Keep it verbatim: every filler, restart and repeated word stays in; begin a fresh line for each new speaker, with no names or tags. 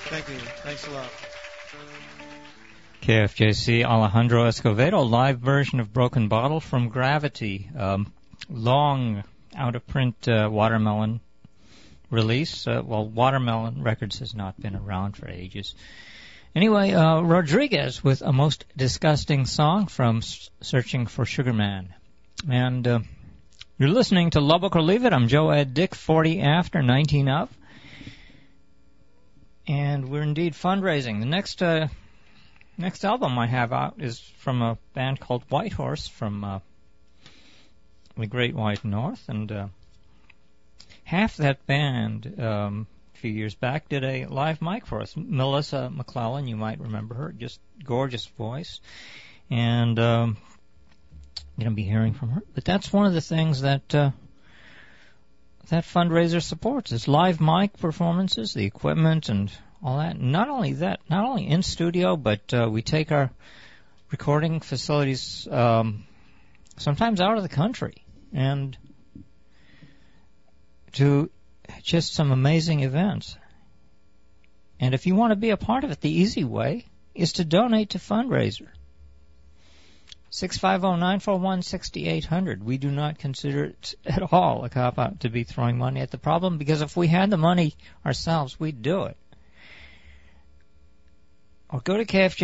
Thank you. Thanks a lot.
K F J C, Alejandro Escovedo, live version of Broken Bottle from Gravity. Um, long, out-of-print uh, Watermelon release. Uh, well, Watermelon Records has not been around for ages. Anyway, uh, Rodriguez with A Most Disgusting Song from S- Searching for Sugar Man. And uh, you're listening to Lubbock or Leave It. I'm Joe Ed Dick, forty after, nineteen of. And we're indeed fundraising. The next... Uh, Next album I have out is from a band called Whitehorse from uh, the Great White North, and uh, half that band um, a few years back did a live mic for us. Melissa McClellan, you might remember her, just gorgeous voice, and um, you're going to be hearing from her. But that's one of the things that uh, that fundraiser supports is live mic performances, the equipment, and all that. Not only that, not only in studio, but uh, we take our recording facilities um, sometimes out of the country and to just some amazing events. And if you want to be a part of it, the easy way is to donate to fundraiser. six five zero, nine four one, six eight zero zero. We do not consider it at all a cop-out to be throwing money at the problem, because if we had the money ourselves, we'd do it. Or go to K F J